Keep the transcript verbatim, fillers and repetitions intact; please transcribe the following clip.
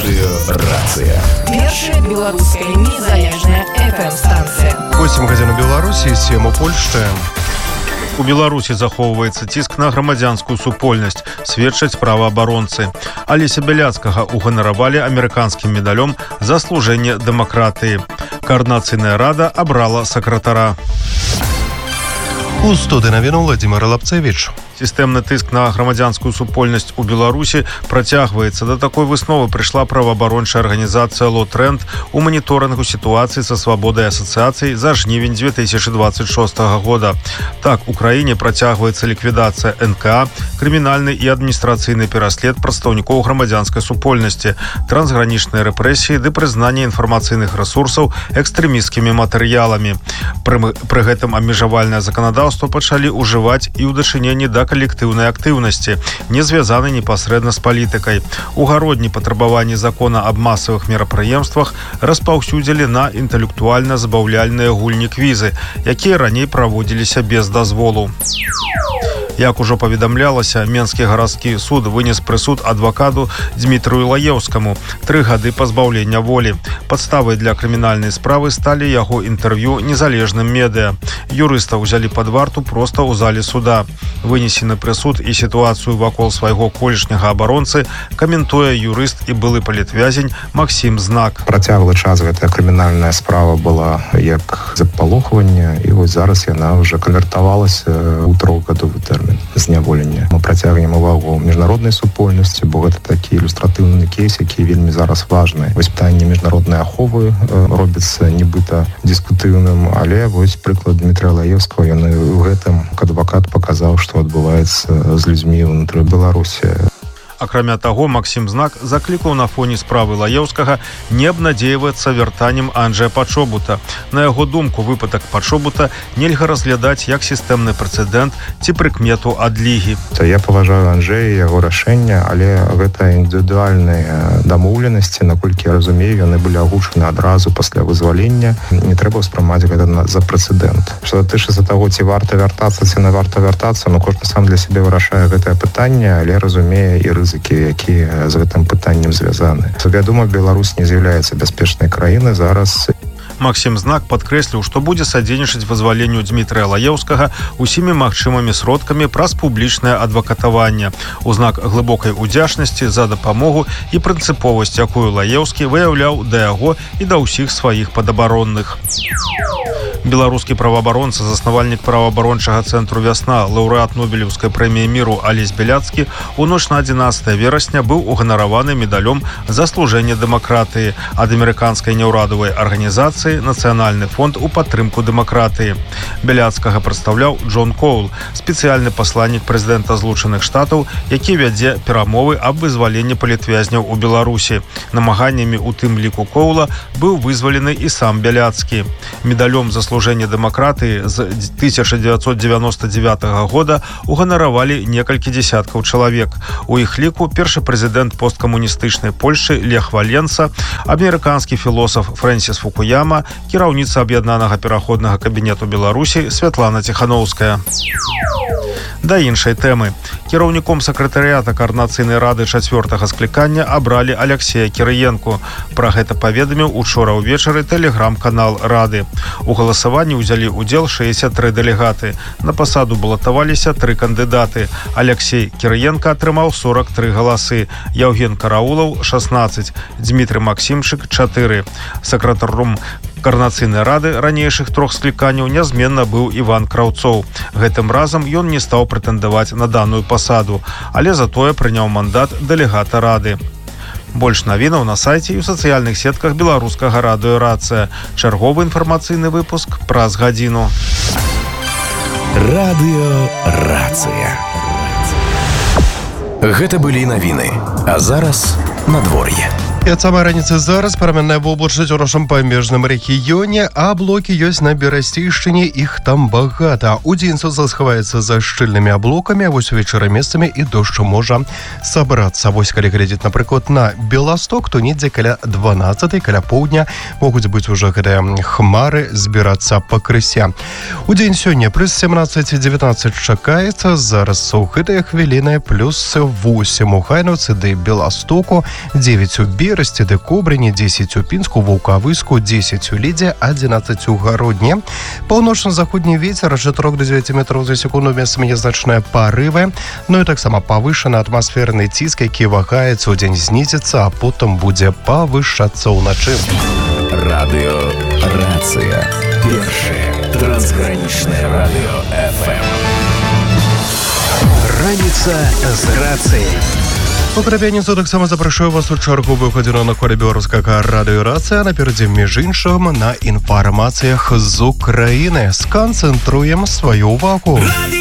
Радыёрацыя. Першая беларуская незалежная эф эм-станцыя. восемь гадзін у Беларусі, сем у Польшчы. У Беларусі захоўваецца ціск на грамадзянскую супольнасць, сведчаць праваабаронцы. Алеся Бяляцкага уганаравалі амерыканскім медалём за служэнне дэмакратыі. Коордынацыйная рада абрала сакратара. У студыі навіну Владимир Лапцевич. Сістэмны тыск на грамадзянскую супольнасць у Беларусі працягваецца. Да такой высновы прыйшла праваабарончая арганізацыя «Ло-Тренд» у маніторынгу сітуацыі са свабодай асацыяцый за жнівень две тысячи двадцать шостага года. Так, у краіне працягваецца ліквідацыя эн ка а, крымінальны і адміністрацыйны пераслед прадстаўнікоў грамадзянскай супольнасці, трансгранічныя рэпрэсіі ды прызнанне інфармацыйных рэсурсаў экстрэмісцкімі матэрыяламі. Пры, пры гэтым абмежавальнае заканадаўства пачалі ўжываць і ў дачыненні да калектыўнай актыўнасці, не звязаны непасрэдна з палітыкай. У гародні патрабаванні закона аб масавых мерапрыемствах распаўсюдзілі на інтэлектуальна-забаўляльныя гульні-квізы, якія раней праводзіліся без дазволу. Як ужо паведамлялася, Менскі гарадскі суд вынес прысуд адвакату Дмітрыю Лаеўскаму тры гады пазбаўлення волі. Падставай для крымінальнай справы сталі яго інтэрв'ю незалежным медыа. Юрыста ўзялі пад варту проста ў зале суда. Вынесены прысуд і сітуацыю вакол свайго колішняга абаронцы каментуе юрыст і былы палітвязень Максім Знак. Працяглы час гэтая крымінальная справа была як запалохванне, і вось зараз яна ўжо канвертавалася ў трохгадовы тэрмін зняволення. Мы працягнем увагу міжнароднай супольнасці, бо гэта такі ілюстратыўны кейс, які вельмі зараз важны. Вось пытанне міжнароднай аховы э, робіцца нібыта дыскутыўным, але вось прыклад Дмітрыя Лаеўскага, ён у гэтым адвакат паказаў, што адбываецца з людзьмі ўнутры Беларусі. Акрамя таго, Максім Знак заклікаў на фоне справы Лаеўскага не абнадзейвацца вяртаннем Анджэя Пачобута. На яго думку, выпадак Пачобута нельга разглядаць як сістэмны прэцэдэнт ці прыкмету адлігі. Я паважаю Анджэя, яго рашэння, але гэта індывідуальныя дамоўленасці, наколькі я разумею, яны былі агучаны адразу пасля вызвалення. Не трэба ўспрымаць гэта за прэцэдэнт. Што датычыцца таго, ці варта вяртацца, ці не варта вяртацца, ну кожны сам для сябе вырашае гэтае пытанне, але разумее і рызыкі, якія з гэтым пытаннем звязаны. Вядома, Беларусь не з'яўляецца бяспечнай краінай зараз. Максім Знак падкрэсліў, што будзе садзейнічаць вызваленню Дмітрыя Лаеўскага усімі магчымымі сродкамі праз публічнае адвакатаванне. У знак глыбокай удзячнасці за дапамогу і прынцыповасць, якую Лаеўскі выяўляў да яго і да ўсіх сваіх падабаронных. Беларускі праваабаронца, заснавальнік праваабарончага цэнтру «Вясна», лаўрэат Нобелеўскай прэміі міру Алесь Бяляцкі у ноч на адзінаццатае верасня быў уганараваны медалём за служэнне дэмакратыі ад амерыканскай няўрадавай арганізацыі «Нацыянальны фонд у падтрымку дэмакратыі». Бяляцкага прадстаўляў Джон Коул, спецыяльны пасланнік прэзідэнта Злучаных Штатаў, які вядзе перамовы аб вызваленні палітвязняў у Беларусі. Намаганнямі у тым ліку Коула быў вызвалены і сам Бяляцкі. Медалём за служэнне дэмакратыі з тысяча дзевяцьсот дзевяноста дзевятага года уганаравалі некалькі дзесяткаў чалавек. У іх ліку першы прэзідэнт посткамуністычнай Польшчы Лех Валенса, амерыканскі філосаф Фрэнсіс Фукуяма, кіраўніца аб'яднанага пераходнага кабінету Беларусі Святлана Ціханоўская. Да іншай тэмы. Кіраўніком сакратарыята Коордынацыйнай рады чацвёртага склікання абралі Алексея Кірыенку. Пра гэта паведаміў учора ўвечары тэлеграм-канал Рады. У галасаванні ўзялі ўдзел шэсцьдзесят тры дэлегаты. На пасаду балатаваліся тры кандыдаты. Алексей Кірыенка атрымаў сорок тры галасы, Яўген Караулаў шаснаццаць, Дмітрый Максімчык чатыры. Сакратаром Коордынацыйнай рады ранейшых трох скліканняў нязменна быў Іван Краўцоў. Гэтым разам ён не стаў прэтэндаваць на даную пасаду, але затое прыняў мандат дэлегата рады. Больш навінаў на сайце і ў сацыяльных сетках беларускага радыёрацыя. Чарговы інфармацыйны выпуск праз гадзіну. Радыёрацыя. Гэта былі навіны, а зараз надвор'е. І ад самай раніцы зараз пераменная воблачнасць у нашым памежным рэгіёне, а блокі ёсць на Берасцейшчыне, іх там багата. Удзень сонца схаваецца за шчыльнымі аблокамі, а вось увечары месцамі і дождж можа сабрацца. Вось калі глядзець, напрыклад, на Беласток, то недзе каля дванаццатай, каля поўдня могуць быць ужо гэтыя хмары збірацца пакрысе. Удзень сёння плюс семнаццаць дзевятнаццаць чакаецца, зараз у гэтыя хвіліны плюс восемь у Хайнаўцы ды Беластоку, дзевяць у Бе Берасці ды Кобрыні, дзесяць у Пінску, Ваўкавыску, дзесяць у Лідзе, адзінаццаць у Гародні. Паўночна-заходні вецер ад чатырох да дзевяці метраў за секунду, месцамі нязначныя парывы. Ну і таксама павышаны атмасферны ціск, які вагаецца, у дзень знізіцца, а потым будзе павышацца ўначы. Радыё-рацыя. Першае трансгранічнае радыё эф эм. Раніца з рацыяй. У крапяніцу таксама запрашаю вас у чарговую гадзіну на коле беларускага радыё-рацыя. Наперадзе, між іншым, на інфармацыях з Украіны. Сканцэнтруем сваю ўвагу.